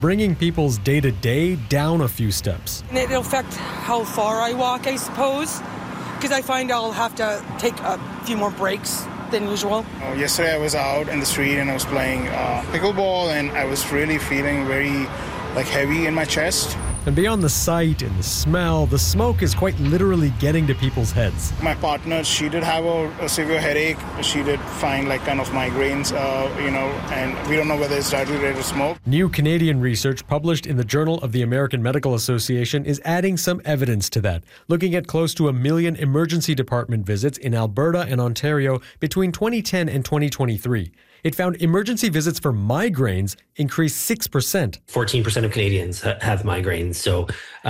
bringing people's day-to-day down a few steps. And it'll affect how far I walk, I suppose, because I find I'll have to take a few more breaks than usual. Yesterday I was out in the street and I was playing pickleball, and I was really feeling very heavy in my chest. And beyond the sight and the smell, the smoke is quite literally getting to people's heads. My partner, she did have a severe headache. She did find migraines, and we don't know whether it's directly related to smoke. New Canadian research published in the Journal of the American Medical Association is adding some evidence to that, looking at close to 1 million emergency department visits in Alberta and Ontario between 2010 and 2023. It found emergency visits for migraines increased 6%. 14% of Canadians have migraines, so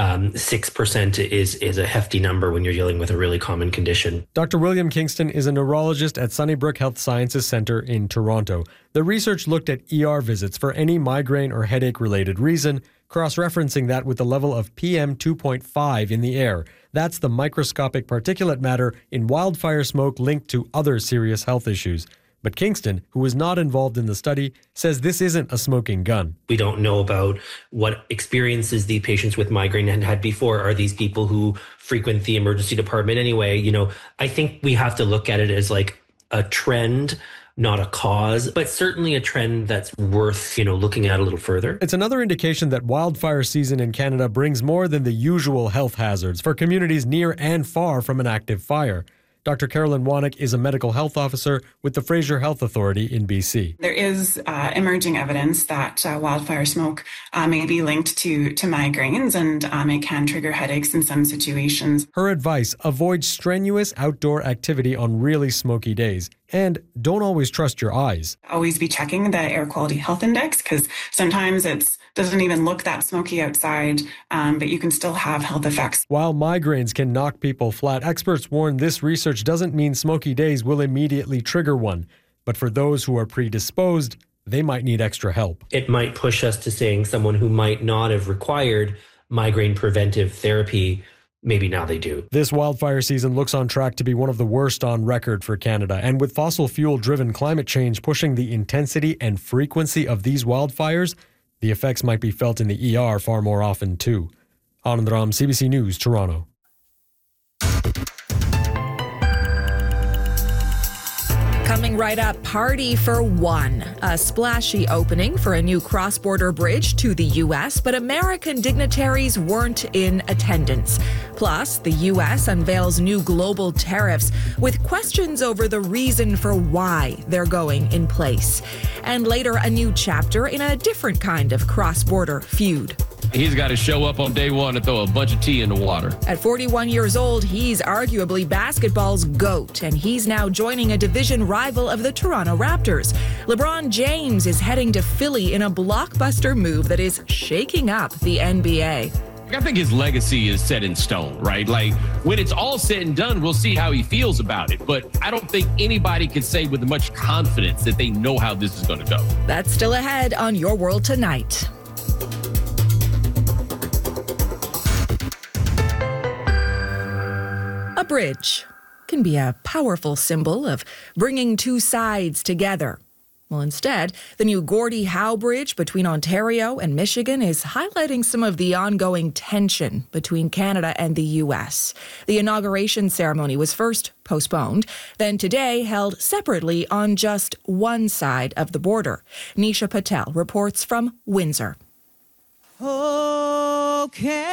6% is a hefty number when you're dealing with a really common condition. Dr. William Kingston is a neurologist at Sunnybrook Health Sciences Centre in Toronto. The research looked at ER visits for any migraine or headache-related reason, cross-referencing that with the level of PM 2.5 in the air. That's the microscopic particulate matter in wildfire smoke linked to other serious health issues. But Kingston, who was not involved in the study, says this isn't a smoking gun. We don't know about what experiences the patients with migraine had before. Are these people who frequent the emergency department anyway? I think we have to look at it as a trend, not a cause, but certainly a trend that's worth, looking at a little further. It's another indication that wildfire season in Canada brings more than the usual health hazards for communities near and far from an active fire. Dr. Carolyn Wanick is a medical health officer with the Fraser Health Authority in BC. There is emerging evidence that wildfire smoke may be linked to migraines, and it can trigger headaches in some situations. Her advice: avoid strenuous outdoor activity on really smoky days. And don't always trust your eyes. Always be checking the air quality health index, because sometimes it doesn't even look that smoky outside, but you can still have health effects. While migraines can knock people flat, experts warn this research doesn't mean smoky days will immediately trigger one. But for those who are predisposed, they might need extra help. It might push us to saying someone who might not have required migraine preventive therapy, maybe now they do. This wildfire season looks on track to be one of the worst on record for Canada. And with fossil fuel-driven climate change pushing the intensity and frequency of these wildfires, the effects might be felt in the ER far more often too. Anand Ram, CBC News, Toronto. Coming right up, Party for One, a splashy opening for a new cross-border bridge to the U.S., but American dignitaries weren't in attendance. Plus, the U.S. unveils new global tariffs with questions over the reason for why they're going in place. And later, a new chapter in a different kind of cross-border feud. He's got to show up on day one and throw a bunch of tea in the water. At 41 years old, he's arguably basketball's GOAT, and he's now joining a division rival of the Toronto Raptors. LeBron James is heading to Philly in a blockbuster move that is shaking up the NBA. I think his legacy is set in stone, right? When it's all said and done, we'll see how he feels about it. But I don't think anybody can say with much confidence that they know how this is going to go. That's still ahead on Your World Tonight. A bridge can be a powerful symbol of bringing two sides together. Well, instead, the new Gordie Howe Bridge between Ontario and Michigan is highlighting some of the ongoing tension between Canada and the U.S. The inauguration ceremony was first postponed, then today held separately on just one side of the border. Nisha Patel reports from Windsor. Oh,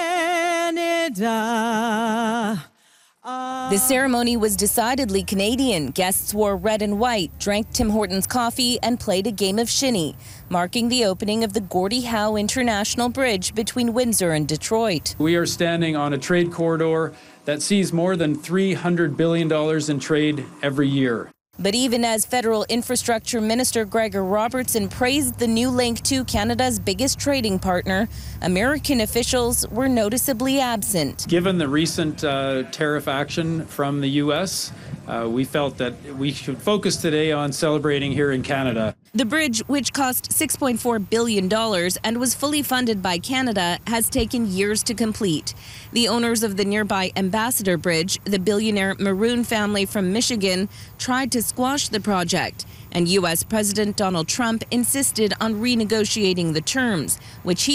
Canada. The ceremony was decidedly Canadian. Guests wore red and white, drank Tim Hortons coffee, and played a game of shinny, marking the opening of the Gordie Howe International Bridge between Windsor and Detroit. We are standing on a trade corridor that sees more than $300 billion in trade every year. But even as Federal Infrastructure Minister Gregor Robertson praised the new link to Canada's biggest trading partner, American officials were noticeably absent. Given the recent tariff action from the U.S., we felt that we should focus today on celebrating here in Canada. The bridge, which cost $6.4 billion and was fully funded by Canada, has taken years to complete. The owners of the nearby Ambassador Bridge, the billionaire Maroon family from Michigan, tried to squash the project, and U.S. President Donald Trump insisted on renegotiating the terms, which he